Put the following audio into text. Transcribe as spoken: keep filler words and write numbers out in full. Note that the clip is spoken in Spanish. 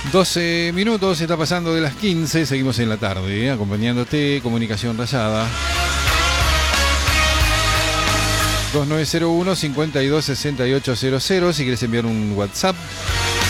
doce minutos, está pasando de las quince, seguimos en la tarde, ¿eh? Acompañándote, Comunicación Rayada. dos nueve cero uno, cinco dos seis ocho cero cero, si quieres enviar un WhatsApp.